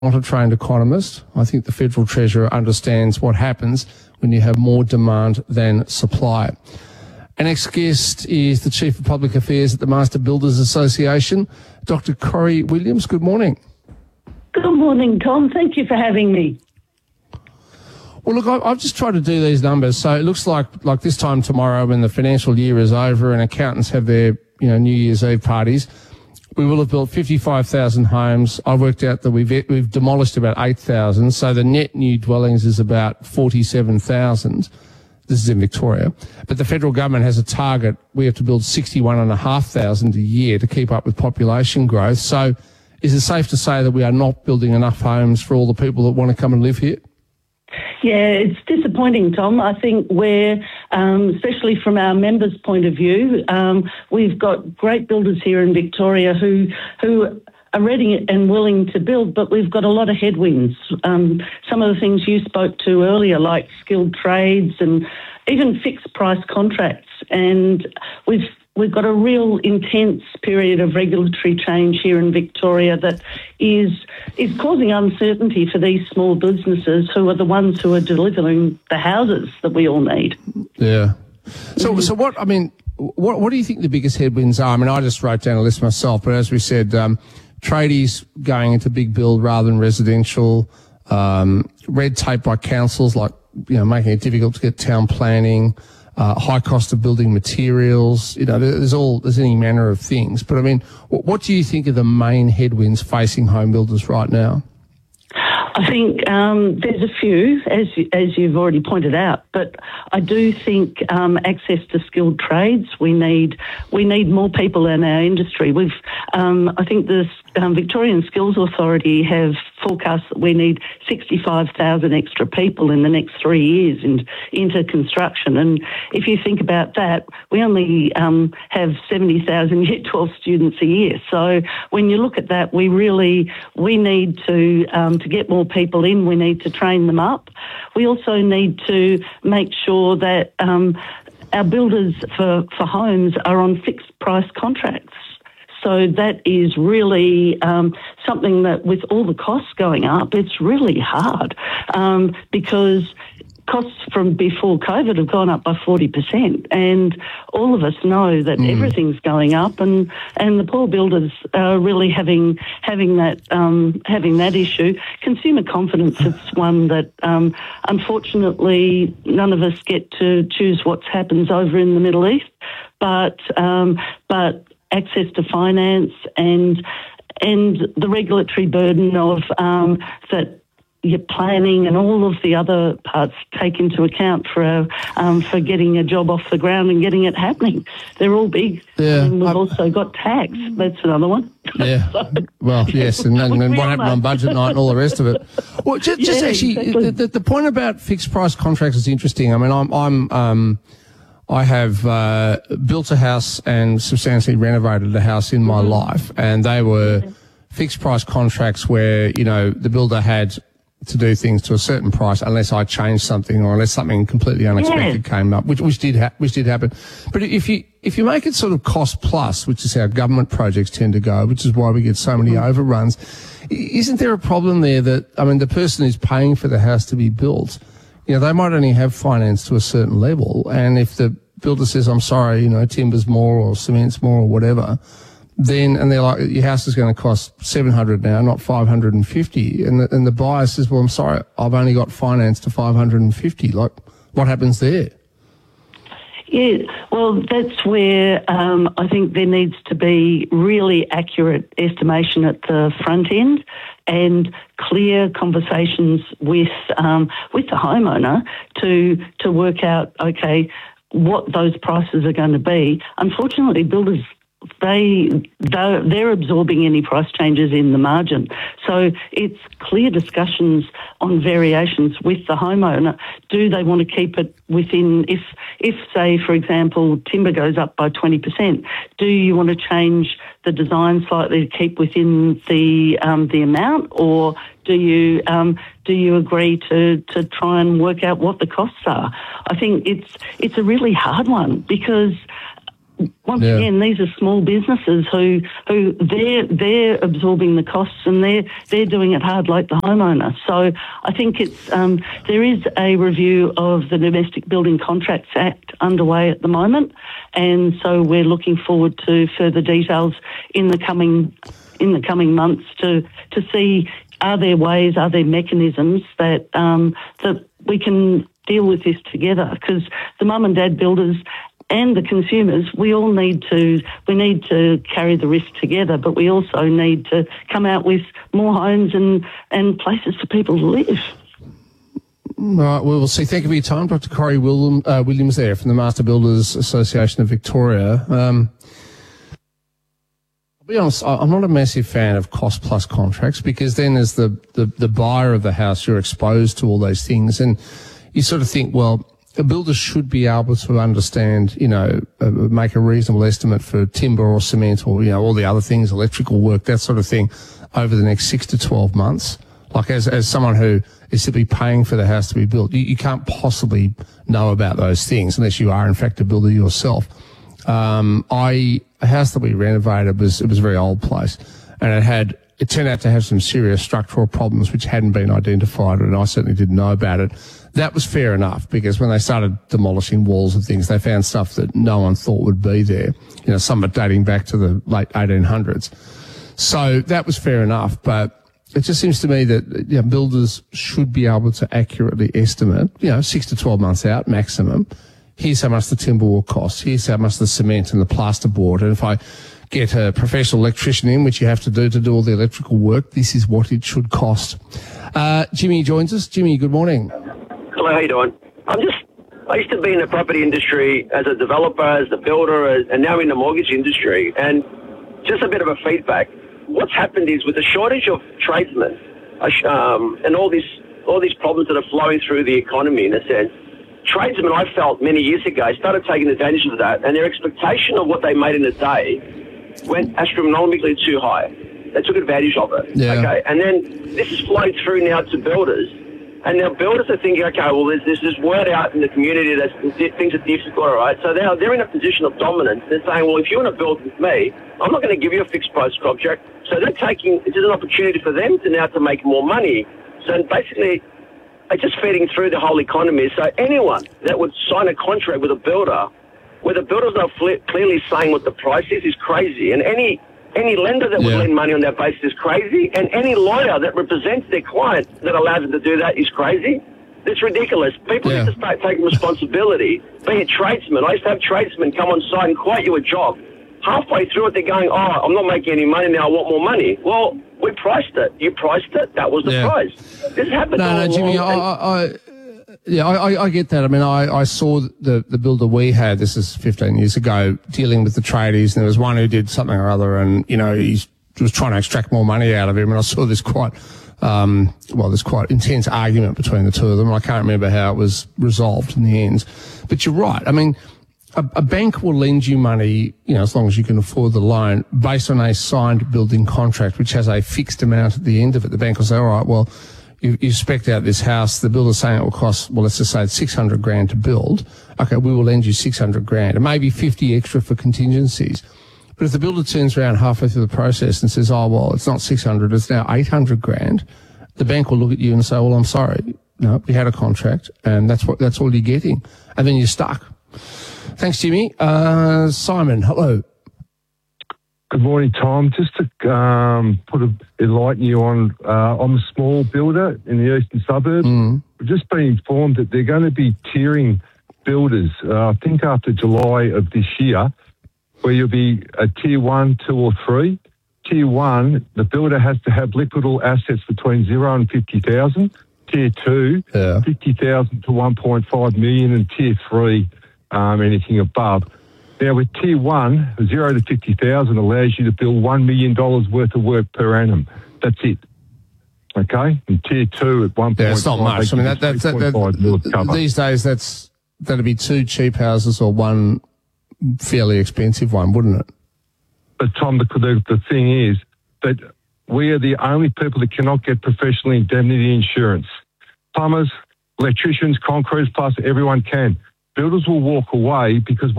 not a trained economist. I think the Federal Treasurer understands what happens when you have more demand than supply. Our next guest is the Chief of Public Affairs at the Master Builders Association, Dr. Corrie Williams. Good morning. Good morning, Tom. Thank you for having me. Well, look, I've just tried to do these numbers. So it looks like this time tomorrow, when the financial year is over and accountants have their New Year's Eve parties, we will have built 55,000 homes. I worked out that we've demolished about 8,000. So the net new dwellings is about 47,000. This is in Victoria. But the federal government has a target. We have to build 61,500 a year to keep up with population growth. So is it safe to say that we are not building enough homes for all the people that want to come and live here? Yeah, it's disappointing, Tom. I think we're, especially from our members' point of view, we've got great builders here in Victoria who are ready and willing to build, but we've got a lot of headwinds. Some of the things you spoke to earlier, like skilled trades and even fixed price contracts. And we've got a real intense period of regulatory change here in Victoria that is causing uncertainty for these small businesses who are the ones who are delivering the houses that we all need. Yeah. So what do you think the biggest headwinds are? I mean, I just wrote down a list myself, but as we said, tradies going into big build rather than residential, red tape by councils, like, making it difficult to get town planning, high cost of building materials, there's any manner of things. But I mean, what do you think are the main headwinds facing home builders right now? I think there's a few, as you've already pointed out, but I do think access to skilled trades. We need more people in our industry. I think the Victorian Skills Authority have forecast that we need 65,000 extra people in the next 3 years into construction. And if you think about that, we only have 70,000 Year 12 students a year. So when you look at that, we need to get more people in. We need to train them up. We also need to make sure that our builders for homes are on fixed price contracts. So that is really something that, with all the costs going up, it's really hard because costs from before COVID have gone up by 40%, and all of us know that everything's going up, and the poor builders are really having that issue. Consumer confidence, it's one that unfortunately none of us get to choose what happens over in the Middle East, but access to finance and the regulatory burden of that your planning and all of the other parts take into account for getting a job off the ground and getting it happening. They're all big. Yeah. And we've also got tax. That's another one. Yeah. Well, yes, and what happened on budget night and all the rest of it. Well, just actually, exactly. The point about fixed price contracts is interesting. I mean, I have built a house and substantially renovated a house in my life, and they were fixed price contracts where, the builder had to do things to a certain price unless I changed something or unless something completely unexpected came up, which did happen. But if you make it sort of cost plus, which is how government projects tend to go, which is why we get so many overruns, isn't there a problem there that, the person who's paying for the house to be built, they might only have finance to a certain level, and if the builder says, I'm sorry, timber's more or cement's more or whatever, and they're like, your house is going to cost $700 now, not $550, and the buyer says, well, I'm sorry, I've only got finance to $550. Like, what happens there? Yeah, well, that's where I think there needs to be really accurate estimation at the front end and clear conversations with the homeowner to work out, okay, what those prices are going to be. Unfortunately, builders, they're absorbing any price changes in the margin. So it's clear discussions on variations with the homeowner. Do they want to keep it within, if say, for example, timber goes up by 20%, do you want to change the design slightly to keep within the amount, or do you agree to try and work out what the costs are? I think it's a really hard one because once again, these are small businesses who they're absorbing the costs and they're doing it hard like the homeowner. So I think it's there is a review of the Domestic Building Contracts Act underway at the moment, and so we're looking forward to further details in the coming months to see, are there ways, are there mechanisms that that we can deal with this together, because the mum and dad builders and the consumers, we all need to carry the risk together, but we also need to come out with more homes and places for people to live. Right, we will see. Thank you for your time, Dr. Corrie Williams there from the Master Builders Association of Victoria. I'll be honest, I'm not a massive fan of cost plus contracts, because then as the buyer of the house, you're exposed to all those things, and you sort of think, well, a builder should be able to understand, make a reasonable estimate for timber or cement or, all the other things, electrical work, that sort of thing, over the next 6 to 12 months. Like as someone who is simply paying for the house to be built, you can't possibly know about those things unless you are, in fact, a builder yourself. A house that we renovated was a very old place, and it turned out to have some serious structural problems which hadn't been identified, and I certainly didn't know about it. That was fair enough, because when they started demolishing walls and things, they found stuff that no one thought would be there. Some are dating back to the late 1800s. So that was fair enough, but it just seems to me that builders should be able to accurately estimate, 6 to 12 months out maximum. Here's how much the timber will cost. Here's how much the cement and the plasterboard. And if I get a professional electrician in, which you have to do all the electrical work, this is what it should cost. Jimmy joins us. Jimmy, good morning. Hello, how you doing? I used to be in the property industry as a developer, as a builder, and now in the mortgage industry. And just a bit of a feedback. What's happened is, with the shortage of tradesmen and all these problems that are flowing through the economy, in a sense, tradesmen, I felt many years ago, started taking advantage of that, and their expectation of what they made in a day went astronomically too high. They took advantage of it. Yeah. Okay, and then this has flowed through now to builders. And now builders are thinking, okay, well, there's this word out in the community that things are difficult, all right? So they're in a position of dominance. They're saying, well, if you want to build with me, I'm not going to give you a fixed price contract. So they're taking, it's an opportunity for them to make more money. So basically, it's just feeding through the whole economy. So anyone that would sign a contract with a builder, where the builder's not clearly saying what the price is crazy. And any lender that would lend money on that basis is crazy, and any lawyer that represents their client that allows them to do that is crazy. It's ridiculous. People need to start taking responsibility. Be it tradesmen. I used to have tradesmen come on site and quote you a job. Halfway through it, they're going, oh, I'm not making any money now, I want more money. Well, we priced it. You priced it. That was the price. This happened No, Jimmy, I get that. I mean, I saw the builder we had, this is 15 years ago, dealing with the tradies, and there was one who did something or other, and, he was trying to extract more money out of him, and I saw this quite intense argument between the two of them. I can't remember how it was resolved in the end. But you're right. I mean, a bank will lend you money, as long as you can afford the loan, based on a signed building contract, which has a fixed amount at the end of it. The bank will say, all right, well, you spec'd out this house. The builder's saying it will cost, well, let's just say it's 600 grand to build. Okay, we will lend you 600 grand and maybe 50 extra for contingencies. But if the builder turns around halfway through the process and says, oh, well, it's not 600, it's now 800 grand, the bank will look at you and say, well, I'm sorry. No, we had a contract, and that's all you're getting. And then you're stuck. Thanks, Jimmy. Simon, hello. Good morning, Tom. Just to enlighten you on, I'm a small builder in the eastern suburbs. We've just been informed that they're going to be tiering builders, I think after July of this year, where you'll be a tier 1, 2 or 3. Tier 1, the builder has to have liquidable assets between 0 and 50,000. Tier 2, 50,000 to 1.5 million, and Tier 3, anything above. Now, with Tier 1, 0 to 50,000 allows you to build $1 million worth of work per annum. That's it. Okay? And Tier 2 at 1.5. Yeah, it's not much. I mean, that these days, that'd be 2 cheap houses or 1 fairly expensive one, wouldn't it? But, Tom, the thing is that we are the only people that cannot get professional indemnity insurance. Plumbers, electricians, concrete plus, everyone can. Builders will walk away because what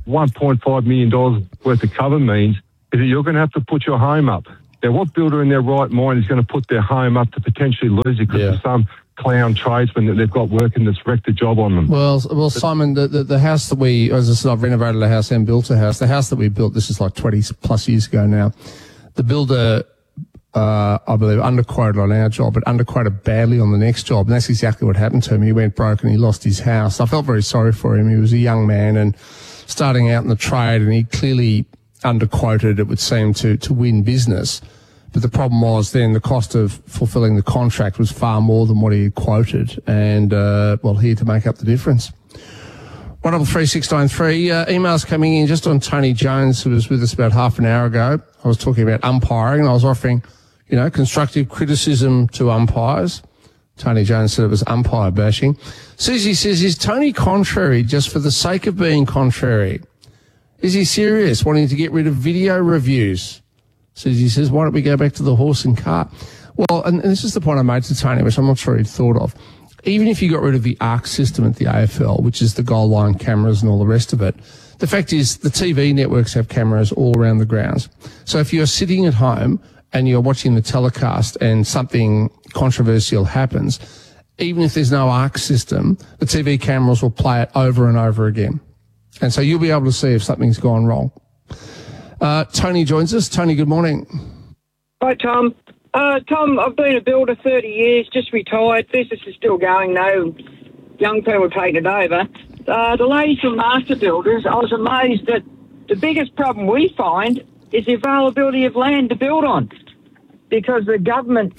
$1.5 million worth of cover means is that you're going to have to put your home up. Now, what builder in their right mind is going to put their home up to potentially lose it because of some clown tradesman that they've got working that's wrecked a job on them? Well, Simon, the house that we, as I said, I've renovated a house and built a house. The house that we built, this is like 20 plus years ago now. The builder, I believe, underquoted on our job, but underquoted badly on the next job. And that's exactly what happened to him. He went broke and he lost his house. I felt very sorry for him. He was a young man and starting out in the trade, and he clearly underquoted, it would seem, to win business. But the problem was then the cost of fulfilling the contract was far more than what he had quoted. And, he had to make up the difference. 133 emails coming in just on Tony Jones, who was with us about half an hour ago. I was talking about umpiring, and I was offering, constructive criticism to umpires. Tony Jones said it was umpire bashing. Susie says, is Tony contrary just for the sake of being contrary? Is he serious, wanting to get rid of video reviews? Susie says, why don't we go back to the horse and cart? Well, and this is the point I made to Tony, which I'm not sure he'd thought of. Even if you got rid of the ARC system at the AFL, which is the goal line cameras and all the rest of it, the fact is the TV networks have cameras all around the grounds. So if you're sitting at home and you're watching the telecast and something controversial happens, even if there's no ARC system, the TV cameras will play it over and over again. And so you'll be able to see if something's gone wrong. Tony joins us. Tony, good morning. Hi, Tom. Tom, I've been a builder 30 years, just retired. Business is still going, no young people taking it over. The ladies from Master Builders, I was amazed that the biggest problem we find is the availability of land to build on, because the government,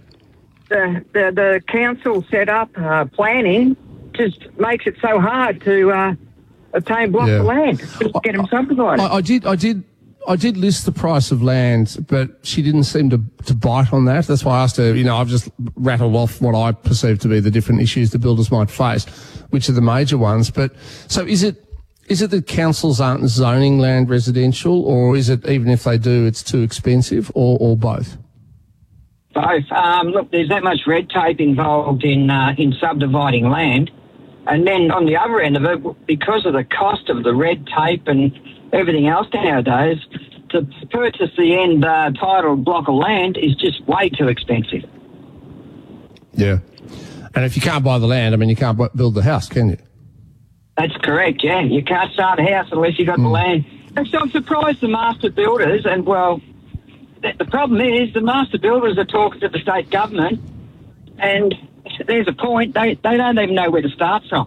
the council set up planning just makes it so hard to obtain blocks of land to get them subdivided. I did list the price of land, but she didn't seem to bite on that. That's why I asked her, I've just rattled off what I perceive to be the different issues the builders might face, which are the major ones. But so is it that councils aren't zoning land residential, or is it even if they do, it's too expensive, or both? Both. Look, there's that much red tape involved in subdividing land. And then on the other end of it, because of the cost of the red tape and everything else nowadays, to purchase the end title block of land is just way too expensive. Yeah. And if you can't buy the land, you can't build the house, can you? That's correct, yeah. You can't start a house unless you've got the land. And so I'm surprised the master builders, and the problem is the master builders are talking to the state government, and there's a point, they don't even know where to start from.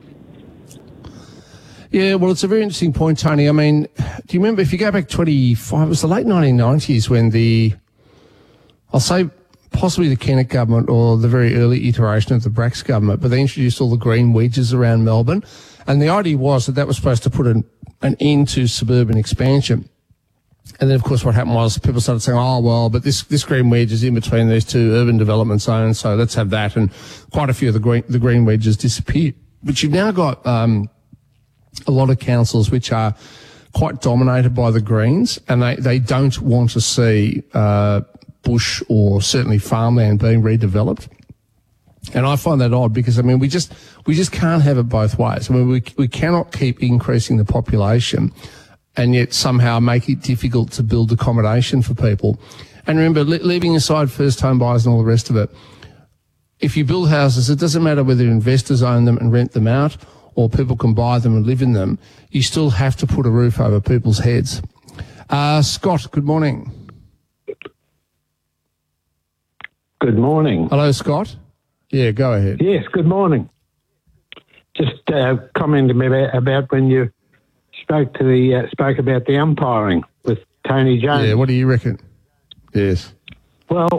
Yeah, well, it's a very interesting point, Tony. Do you remember, if you go back 25, it was the late 1990s when I'll say possibly the Kennett government or the very early iteration of the Bracks government, but they introduced all the green wedges around Melbourne. And the idea was that was supposed to put an end to suburban expansion. And then, of course, what happened was people started saying, but this green wedge is in between these two urban development zones, so let's have that. And quite a few of the green wedges disappeared. But you've now got a lot of councils which are quite dominated by the Greens, and they don't want to see bush or certainly farmland being redeveloped. And I find that odd because, we just can't have it both ways. We cannot keep increasing the population and yet somehow make it difficult to build accommodation for people. And remember, leaving aside first home buyers and all the rest of it, if you build houses, it doesn't matter whether investors own them and rent them out or people can buy them and live in them, you still have to put a roof over people's heads. Scott, good morning. Good morning. Hello, Scott. Yeah, go ahead. Yes, good morning. Just commenting about when you spoke about the umpiring with Tony Jones. Yeah, what do you reckon? Yes. Well,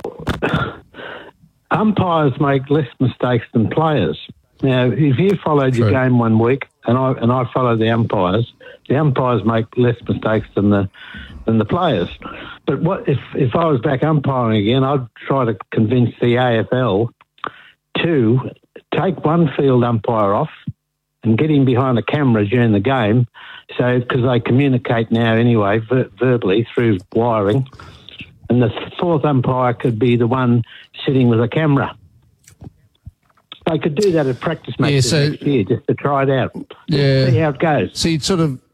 umpires make less mistakes than players. Now, if you followed your game one week and I follow the umpires make less mistakes than the players. But what if I was back umpiring again, I'd try to convince the AFL to take one field umpire off and get him behind a camera during the game, so because they communicate now anyway verbally through wiring, and the fourth umpire could be the one sitting with a camera. They could do that at practice matches next year just to try it out. Yeah. See how it goes. So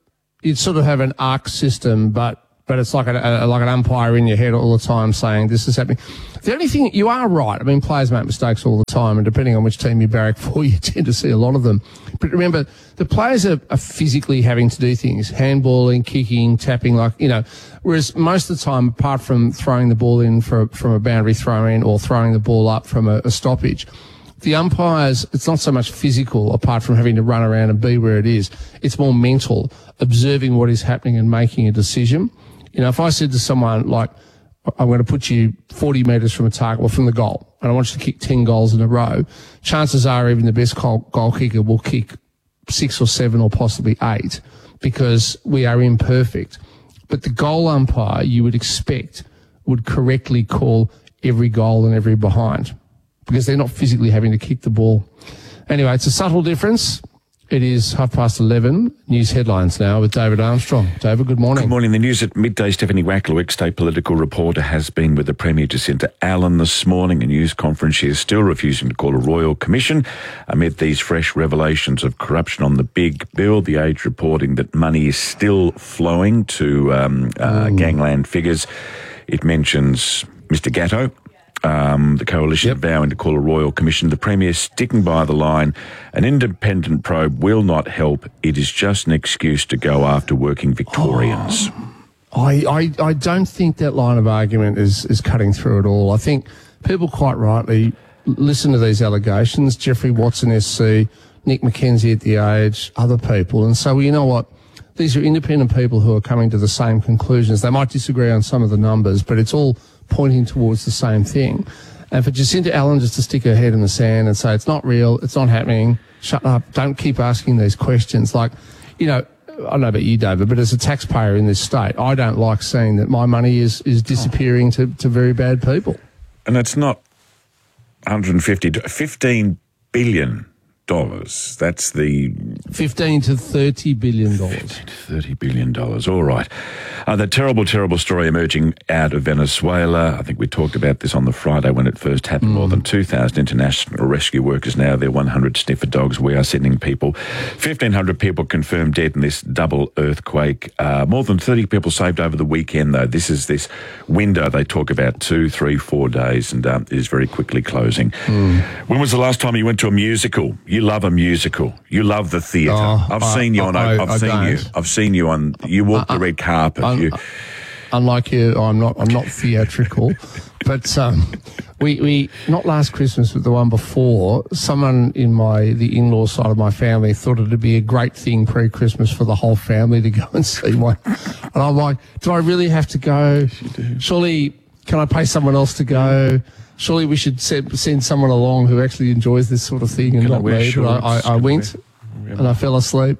you'd sort of have an arc system, but it's like an umpire in your head all the time saying this is happening. The only thing, you are right. I mean, players make mistakes all the time, and depending on which team you barrack for, you tend to see a lot of them. But remember, the players are physically having to do things, handballing, kicking, tapping, whereas most of the time, apart from throwing the ball in from a boundary throw-in or throwing the ball up from a stoppage, the umpires, it's not so much physical, apart from having to run around and be where it is. It's more mental, observing what is happening and making a decision. If I said to someone, like, I'm going to put you 40 metres from a target, or from the goal, and I want you to kick 10 goals in a row, chances are even the best goal kicker will kick 6 or 7 or possibly 8 because we are imperfect. But the goal umpire, you would expect, would correctly call every goal and every behind because they're not physically having to kick the ball. Anyway, it's a subtle difference. It is 11:30. News headlines now with David Armstrong. David, good morning. Good morning. The news at midday. Stephanie Wacklewick, state political reporter, has been with the Premier Jacinta Allen this morning. A news conference. She is still refusing to call a royal commission amid these fresh revelations of corruption on the big bill. The Age reporting that money is still flowing to gangland figures. It mentions Mr. Gatto. The coalition vowing to call a royal commission. The Premier sticking by the line. An independent probe will not help. It is just an excuse to go after working Victorians. I don't think that line of argument is cutting through at all. I think people quite rightly listen to these allegations. Jeffrey Watson SC, Nick McKenzie at The Age, other people, and say, well, you know what? These are independent people who are coming to the same conclusions. They might disagree on some of the numbers, but it's all pointing towards the same thing. And for Jacinta Allen just to stick her head in the sand and say, it's not real, it's not happening, shut up, don't keep asking these questions. I don't know about you, David, but as a taxpayer in this state, I don't like seeing that my money is disappearing to very bad people. And it's not 150, $15 billion. That's the $15 to $30 billion. $15 to $30 billion. All right. The terrible, terrible story emerging out of Venezuela. I think we talked about this on the Friday when it first happened. More than 2,000 international rescue workers now. There are 100 sniffer dogs. We are sending people. 1,500 people confirmed dead in this double earthquake. More than 30 people saved over the weekend, though. This is this window they talk about, 2, 3, 4 days, and it is very quickly closing. When was the last time you went to a musical? You love a musical. You love the theatre. I've seen you on. You walk the red carpet. Unlike you, I'm not theatrical. But we not last Christmas, but the one before. Someone in the in-law side of my family thought it'd be a great thing pre-Christmas for the whole family to go and see one. And I'm like, do I really have to go? Surely, can I pay someone else to go? Surely we should send someone along who actually enjoys this sort of thing and not me. But I went and I fell asleep.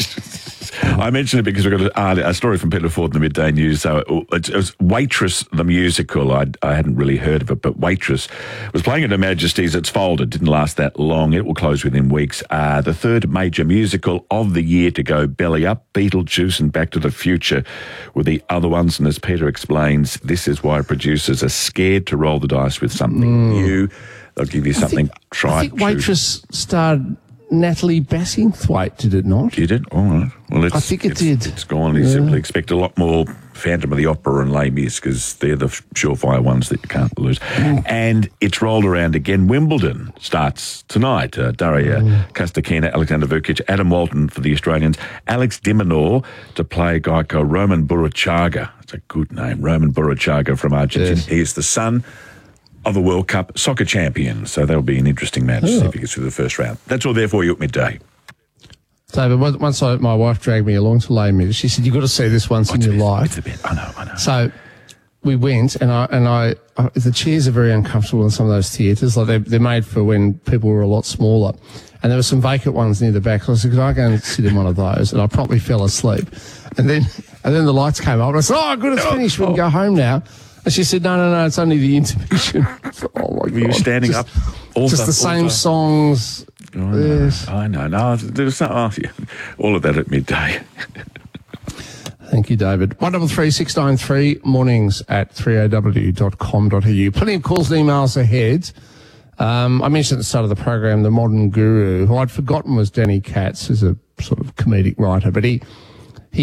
I mentioned it because we've got a story from Peter Ford in the Midday News. So it was Waitress, the musical. I hadn't really heard of it, but Waitress was playing at Her Majesty's. It's folded. Didn't last that long. It will close within weeks. The third major musical of the year to go belly up. Beetlejuice and Back to the Future were the other ones. And as Peter explains, this is why producers are scared to roll the dice with something new. They'll give you something I think Waitress starred Natalie Bassingthwaite, did it not? Did it? All right. Well, I think it did. It's gone. You simply expect a lot more Phantom of the Opera and Les Mis because they're the surefire ones that you can't lose. And it's rolled around again. Wimbledon starts tonight. Daria Kastakina, Alexander Vukic, Adam Walton for the Australians, Alex de Minaur to play a guy called Roman Burachaga. It's a good name, Roman Burachaga from Argentina. Yes. He is the son of a World Cup soccer champion. So that'll be an interesting match if he gets through the first round. That's all there for you at midday. David, once my wife dragged me along to Les Mis, she said, you've got to see this once in your life. It's a bit. I know. So we went, and I the chairs are very uncomfortable in some of those theatres. Like they're made for when people were a lot smaller. And there were some vacant ones near the back. So I said, could I go and sit in one of those? And I promptly fell asleep. And then the lights came up, and I said, oh, good, it's finished. We can go home now. And she said, no, it's only the intermission. Oh, my God. Were you standing up? Just the same songs. Oh, yes. I know. No, there's all of that at midday. Thank you, David. 133 693 mornings at 3aw.com.au. Plenty of calls and emails ahead. I mentioned at the start of the program the modern guru, who I'd forgotten was Danny Katz, who's a sort of comedic writer, but he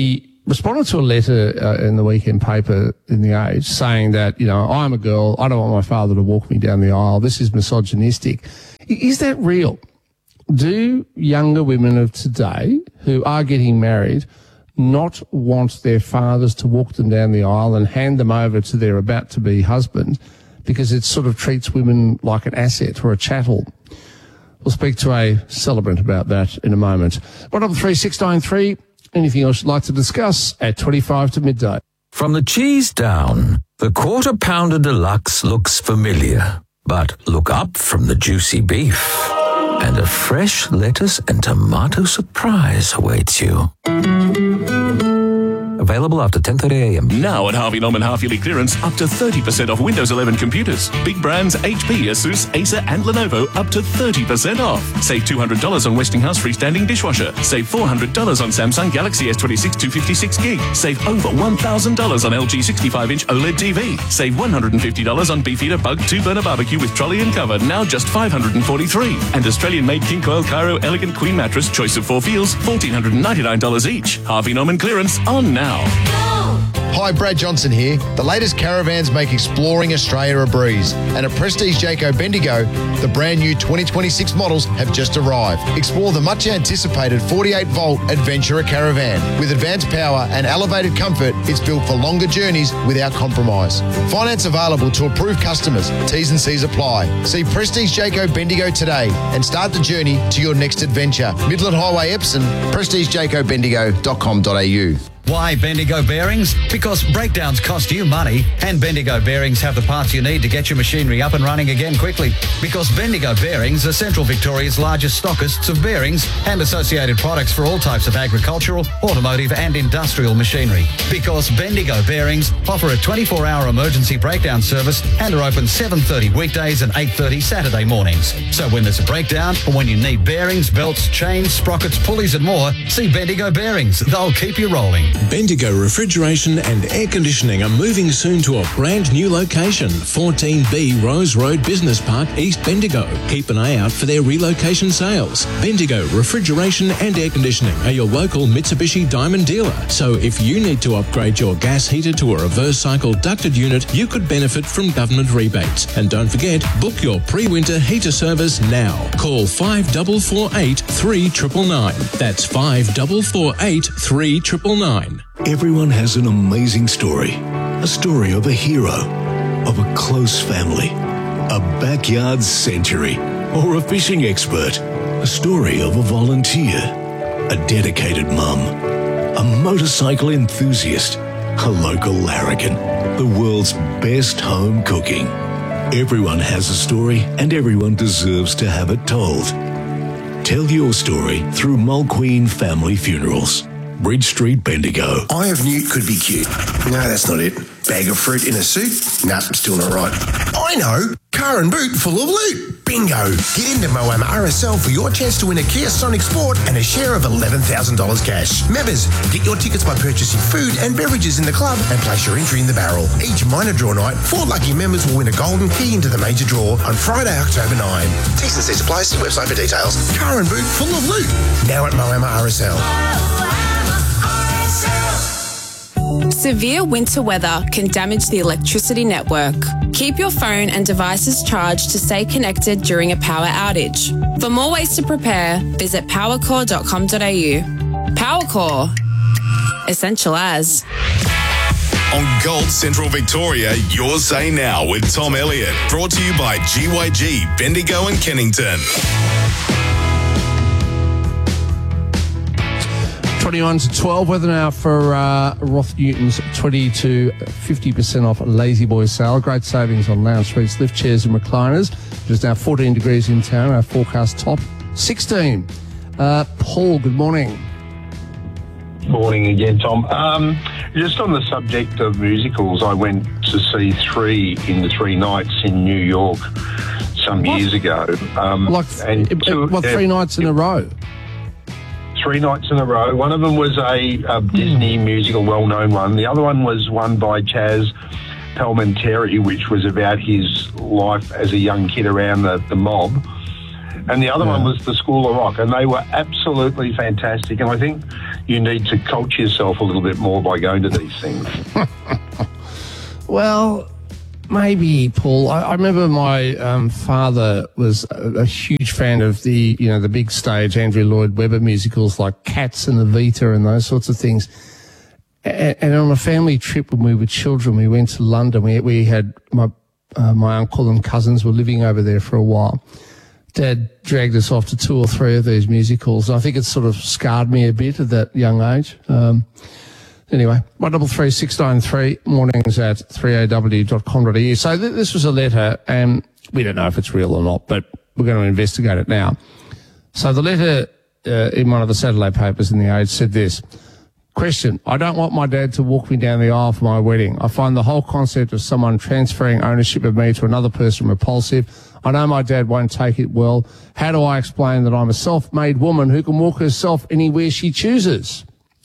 responded to a letter in the weekend paper in The Age saying that, I'm a girl, I don't want my father to walk me down the aisle, this is misogynistic. Is that real? Do younger women of today who are getting married not want their fathers to walk them down the aisle and hand them over to their about-to-be husband because it sort of treats women like an asset or a chattel? We'll speak to a celebrant about that in a moment. 133 anything else you'd like to discuss at 25 to midday. From the cheese down, the Quarter Pounder Deluxe looks familiar. But look up from the juicy beef, and a fresh lettuce and tomato surprise awaits you. Available after 10:30 a.m. Now at Harvey Norman half-yearly clearance, up to 30% off Windows 11 computers. Big brands HP, Asus, Acer and Lenovo up to 30% off. Save $200 on Westinghouse freestanding dishwasher. Save $400 on Samsung Galaxy S26 256 gig. Save over $1,000 on LG 65-inch OLED TV. Save $150 on Beefeater Bug 2-burner barbecue with trolley and cover, now just $543. And Australian-made King Coil Cairo Elegant Queen mattress, choice of 4 feels, $1,499 each. Harvey Norman clearance on now. Hi, Brad Johnson here. The latest caravans make exploring Australia a breeze. And at Prestige Jayco Bendigo, the brand new 2026 models have just arrived. Explore the much anticipated 48-volt Adventurer caravan. With advanced power and elevated comfort, it's built for longer journeys without compromise. Finance available to approved customers. T's and C's apply. See Prestige Jayco Bendigo today and start the journey to your next adventure. Midland Highway, Epsom, prestigejaycobendigo.com.au. Why Bendigo Bearings? Because breakdowns cost you money, and Bendigo Bearings have the parts you need to get your machinery up and running again quickly. Because Bendigo Bearings are Central Victoria's largest stockists of bearings and associated products for all types of agricultural, automotive and industrial machinery. Because Bendigo Bearings offer a 24-hour emergency breakdown service and are open 7:30 weekdays and 8:30 Saturday mornings. So when there's a breakdown or when you need bearings, belts, chains, sprockets, pulleys and more, see Bendigo Bearings. They'll keep you rolling. Bendigo Refrigeration and Air Conditioning are moving soon to a brand new location, 14B Rose Road Business Park, East Bendigo. Keep an eye out for their relocation sales. Bendigo Refrigeration and Air Conditioning are your local Mitsubishi Diamond dealer. So if you need to upgrade your gas heater to a reverse cycle ducted unit, you could benefit from government rebates. And don't forget, book your pre-winter heater service now. Call 5448 3999. That's 5448 3999. Everyone has an amazing story. A story of a hero, of a close family, a backyard century, or a fishing expert. A story of a volunteer, a dedicated mum, a motorcycle enthusiast, a local larrikin, the world's best home cooking. Everyone has a story and everyone deserves to have it told. Tell your story through Mulqueen Family Funerals. Bridge Street, Bendigo. Eye of Newt could be cute. No, that's not it. Bag of fruit in a suit? Nah, still not right. I know. Car and boot full of loot. Bingo. Get into Moama RSL for your chance to win a Kia Sonic Sport and a share of $11,000 cash. Members, get your tickets by purchasing food and beverages in the club and place your entry in the barrel. Each minor draw night, 4 lucky members will win a golden key into the major draw on Friday, October 9. T's and C's apply. See website for details. Car and boot full of loot. Now at Moama RSL. Severe winter weather can damage the electricity network. Keep your phone and devices charged to stay connected during a power outage. For more ways to prepare, visit powercore.com.au. Powercore. Essential as. On Gold Central Victoria, your say now with Tom Elliott. Brought to you by GYG, Bendigo and Kennington. 21 to 12 weather now for Roth Newton's 20 to 50% off Lazy Boy sale. Great savings on lounge suites, lift chairs and recliners. It is now 14 degrees in town. Our forecast top 16. Paul, good morning. Morning again, Tom. Just on the subject of musicals, I went to see 3 in the 3 nights in New York some years ago. 3 nights in a row? 3 nights in a row. One of them was a Disney musical, well-known one. The other one was one by Chaz Palminteri, which was about his life as a young kid around the mob. And the other one was The School of Rock, and they were absolutely fantastic. And I think, you need to culture yourself a little bit more by going to these things. Well, maybe, Paul. I remember my father was a huge fan of the big stage Andrew Lloyd Webber musicals like Cats and Evita and those sorts of things. And on a family trip when we were children, we went to London. We had my uncle and cousins were living over there for a while. Dad dragged us off to 2 or 3 of these musicals. I think it sort of scarred me a bit at that young age. Anyway, 133 693 mornings at 3aw.com.au. So this was a letter, and we don't know if it's real or not, but we're going to investigate it now. So the letter in one of the Saturday papers in the Age said this. Question, I don't want my dad to walk me down the aisle for my wedding. I find the whole concept of someone transferring ownership of me to another person repulsive. I know my dad won't take it well. How do I explain that I'm a self-made woman who can walk herself anywhere she chooses?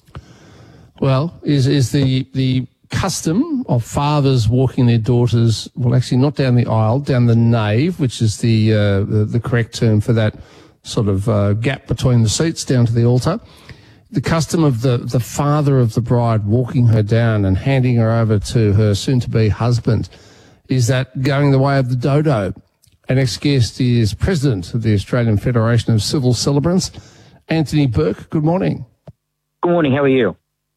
Well, is the custom of fathers walking their daughters, well, actually not down the aisle, down the nave, which is the correct term for that sort of gap between the seats down to the altar. The custom of the father of the bride walking her down and handing her over to her soon-to-be husband, is that going the way of the dodo? Our next guest is President of the Australian Federation of Civil Celebrants, Anthony Burke. Good morning. Good morning. How are you?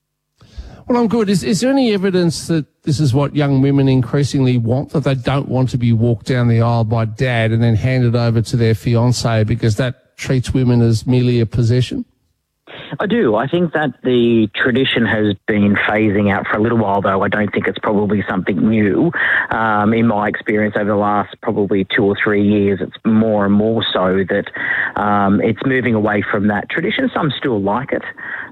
Well, I'm good. Is there any evidence that this is what young women increasingly want, that they don't want to be walked down the aisle by dad and then handed over to their fiancé because that treats women as merely a possession? I do. I think that the tradition has been phasing out for a little while, though. I don't think it's probably something new. In my experience over the last probably 2 or 3 years, it's more and more so that it's moving away from that tradition. Some still like it.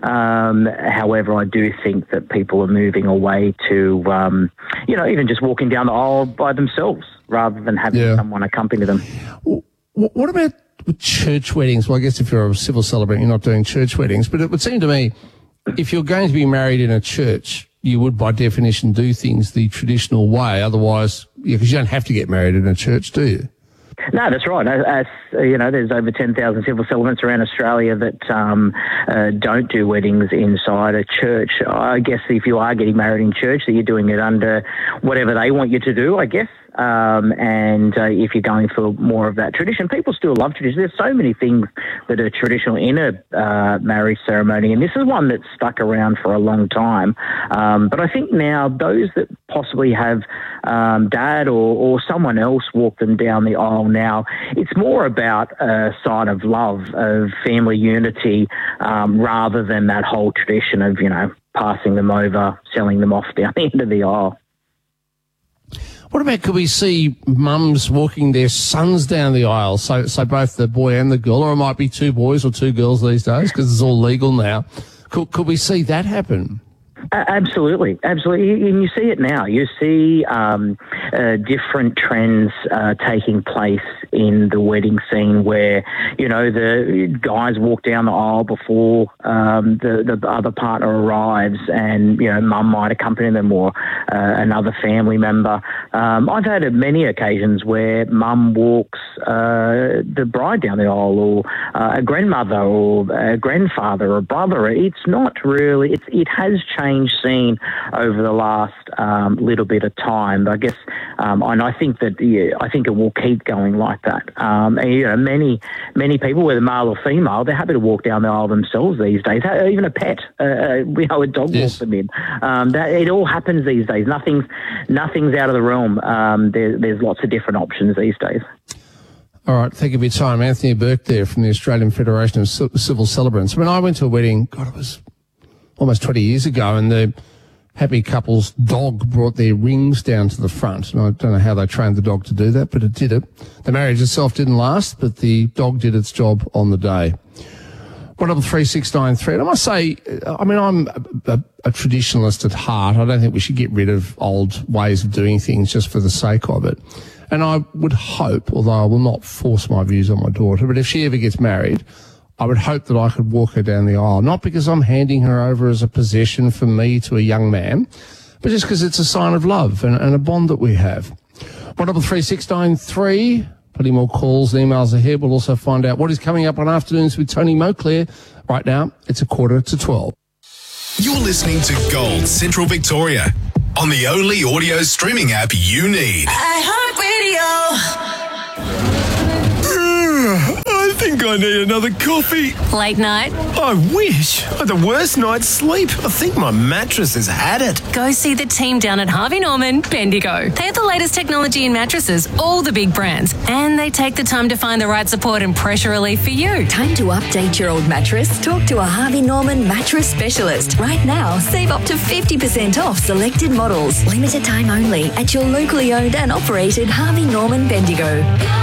However, I do think that people are moving away to, even just walking down the aisle by themselves rather than having someone accompany them. What about with church weddings? Well, I guess if you're a civil celebrant, you're not doing church weddings. But it would seem to me, if you're going to be married in a church, you would by definition do things the traditional way. Otherwise, because you don't have to get married in a church, do you? No, that's right. As there's over 10,000 civil celebrants around Australia that don't do weddings inside a church. I guess if you are getting married in church, that you're doing it under whatever they want you to do, I guess. If you're going for more of that tradition, people still love tradition. There's so many things that are traditional in a marriage ceremony, and this is one that's stuck around for a long time. But I think now those that possibly have dad or someone else walk them down the aisle now, it's more about a sign of love, of family unity, rather than that whole tradition of, passing them over, selling them off down the end of the aisle. What about, could we see mums walking their sons down the aisle, so both the boy and the girl, or it might be 2 boys or 2 girls these days because it's all legal now. Could we see that happen? Absolutely. And you see it now. You see different trends taking place in the wedding scene where, the guys walk down the aisle before the other partner arrives and, mum might accompany them or another family member. I've had many occasions where mum walks the bride down the aisle, or a grandmother or a grandfather or a brother. It's not really, it has changed scene over the last little bit of time. I guess, and I think that I think it will keep going like that. Many people, whether male or female, they're happy to walk down the aisle themselves these days. Even a pet, a dog walks them in. It all happens these days. Nothing's out of the realm. There's lots of different options these days. All right, thank you for your time. Anthony Burke there from the Australian Federation of Civil Celebrants. When I went to a wedding, it was almost 20 years ago, and the happy couple's dog brought their rings down to the front. And I don't know how they trained the dog to do that, but it did it. The marriage itself didn't last, but the dog did its job on the day. 133 and I must say, I'm a traditionalist at heart. I don't think we should get rid of old ways of doing things just for the sake of it. And I would hope, although I will not force my views on my daughter, but if she ever gets married, I would hope that I could walk her down the aisle, not because I'm handing her over as a possession for me to a young man, but just because it's a sign of love and a bond that we have. 133 plenty more calls and emails ahead. We'll also find out what is coming up on Afternoons with Tony Moclair. Right now, it's 11:45. You're listening to Gold Central Victoria on the only audio streaming app you need. I think I need another coffee. Late night? I wish. I had the worst night's sleep. I think my mattress has had it. Go see the team down at Harvey Norman, Bendigo. They have the latest technology in mattresses, all the big brands, and they take the time to find the right support and pressure relief for you. Time to update your old mattress? Talk to a Harvey Norman mattress specialist. Right now, save up to 50% off selected models. Limited time only at your locally owned and operated Harvey Norman Bendigo.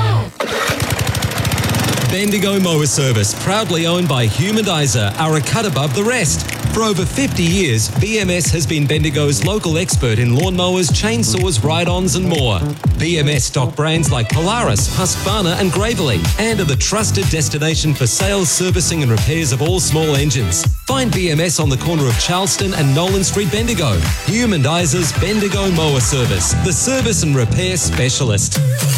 Bendigo Mower Service, proudly owned by Humandizer, are a cut above the rest. For over 50 years, BMS has been Bendigo's local expert in lawnmowers, chainsaws, ride-ons and more. BMS stock brands like Polaris, Husqvarna and Gravely, and are the trusted destination for sales, servicing and repairs of all small engines. Find BMS on the corner of Charleston and Nolan Street, Bendigo. Humandizer's Bendigo Mower Service, the service and repair specialist.